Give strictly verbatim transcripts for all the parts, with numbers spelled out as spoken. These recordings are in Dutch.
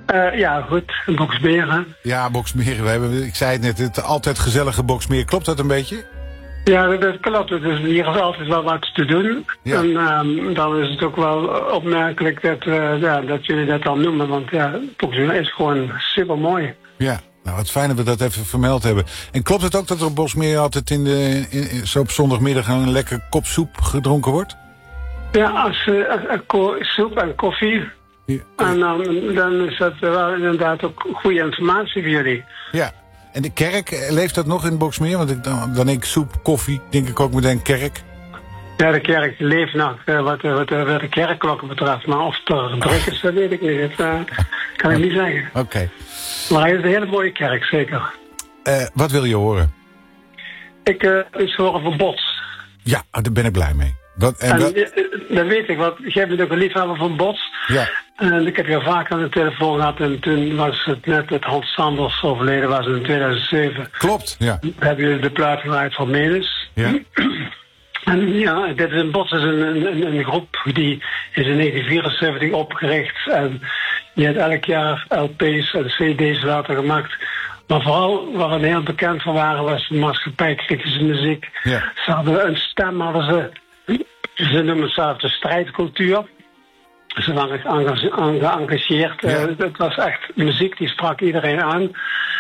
Uh, ja, goed. Boksmeer, hè? Ja, Boksmeer. We hebben, ik zei het net, het altijd gezellige Boksmeer. Klopt dat een beetje? Ja, dat klopt. Dus hier is altijd wel wat te doen. Ja. En um, dan is het ook wel opmerkelijk dat, uh, ja, dat jullie dat al noemen. Want ja, Boksmeer is gewoon super mooi. Ja, nou wat fijn dat we dat even vermeld hebben. En klopt het ook dat er op Boksmeer altijd in de, in, in, zo op zondagmiddag een lekker kop soep gedronken wordt? Ja, als, uh, als, als soep en koffie. Ja. En um, dan is dat wel inderdaad ook goede informatie voor jullie. Ja. En de kerk, leeft dat nog in Boksmeer? Want ik, dan, dan denk ik soep, koffie, denk ik ook meteen kerk. Ja, de kerk leeft nog, uh, wat, wat, uh, wat de kerkklokken betreft. Maar of het er druk is, dat weet ik niet. Dat uh, kan ik niet zeggen. Oké. Okay. Maar hij is een hele mooie kerk, zeker. Uh, wat wil je horen? Ik uh, iets horen van Bots. Ja, daar ben ik blij mee. Dat, en en, dat... Uh, dat weet ik, want jij bent ook een liefhebber van Bots. Ja. En ik heb je vaak aan de telefoon gehad en toen was het net het Hans Sanders overleden was in tweeduizend zeven. Klopt, ja. Hebben jullie de plaat gemaakt van Menes. Ja. En ja, dit is een Bots is een, een, een groep die is in negentien vierenzeventig opgericht en die heeft elk jaar L P's en C D's later gemaakt. Maar vooral waar we heel bekend van waren was de maatschappijkritische muziek. Ja. Ze hadden een stem, hadden ze, ze noemen het zelf de strijdcultuur. Ze waren geëngageerd. Ja. Uh, het was echt muziek die sprak iedereen aan.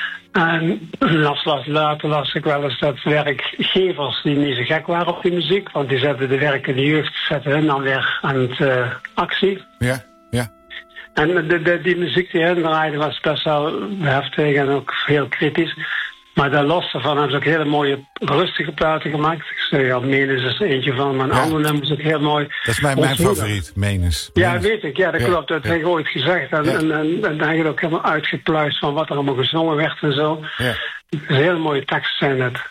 En las, las, later las ik wel eens dat werkgevers die niet zo gek waren op die muziek, want die zetten de werkende jeugd zetten hun dan weer aan het uh, actie. Ja, ja. En de, de, die muziek die hun draaide was best wel heftig en ook heel kritisch. Maar daar los daarvan hebben ze ook hele mooie rustige platen gemaakt. Ik zeg ja, Menes is er eentje van, maar een ja. andere nummer is ook heel mooi. Dat is mijn, mijn favoriet, Menes. Ja, weet ik. Ja, dat ja. klopt. Dat ja. heb ik ooit gezegd. En, ja. en, en, en dan heb je ook helemaal uitgepluist van wat er allemaal gezongen werd en zo. Ja. Het is een hele mooie teksten zijn het.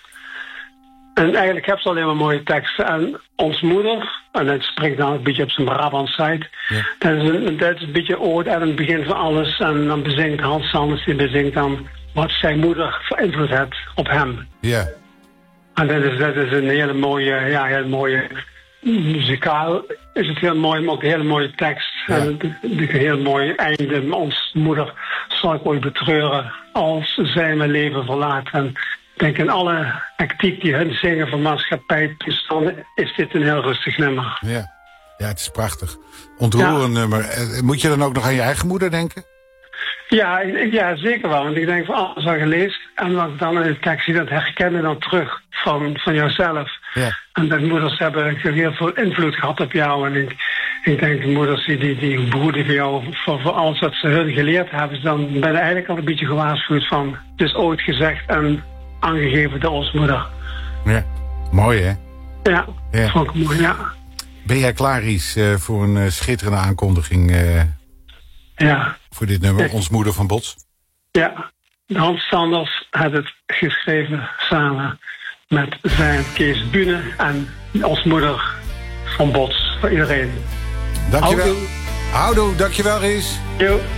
En eigenlijk heb ze alleen maar mooie teksten. En ons moeder, en dat spreekt dan een beetje op zijn Brabant site. Ja. Dat, is een, dat is een beetje ooit aan het begin van alles. En dan bezingt Hans Sanders, die bezingt dan wat zijn moeder voor invloed heeft op hem. Ja. En dat is, dat is een hele mooie, ja, hele mooie, muzikaal is het heel mooi, maar ook een hele mooie tekst. Ja. En een heel mooi einde. Ons moeder zal ik ooit betreuren als zij mijn leven verlaat. En ik denk in alle actief die hun zingen van maatschappij toestanden, is dit een heel rustig nummer. Ja, ja, het is prachtig. Ontroerend ja. nummer. Moet je dan ook nog aan je eigen moeder denken? Ja, ja, zeker wel. Want ik denk van alles al gelezen. En wat ik dan in de tekst zie, dat herkennen dan terug van, van jouzelf. Ja. En dat moeders hebben heel veel invloed gehad op jou. En ik, ik denk de moeders die, die, die behoeden voor jou voor, voor alles wat ze hun geleerd hebben. Dan ben je eigenlijk al een beetje gewaarschuwd van. Het is ooit gezegd en aangegeven door ons moeder. Ja, mooi hè? Ja, ja. Vond ik mooi, ja. Ben jij klaar, Ries, uh, voor een uh, schitterende aankondiging? Uh... Ja. Voor dit nummer, ja. Ons moeder van Bots? Ja, Hans Sanders had het geschreven samen met zijn Kees Bune en ons moeder van Bots, voor iedereen. Dankjewel. Houdoe, dankjewel Ries. Jo.